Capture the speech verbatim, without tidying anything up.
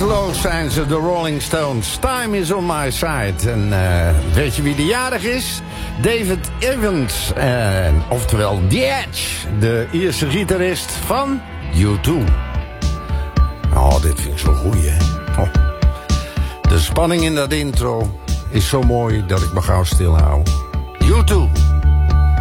Schaamteloos zijn ze, de Rolling Stones. Time is on my side. En uh, weet je wie de jarig is? David Evans. Uh, oftewel The Edge. De Ierse gitarist van U twee. Oh, dit vind ik zo goed, hè. Oh. De spanning in dat intro is zo mooi dat ik me gauw stilhoud. U twee.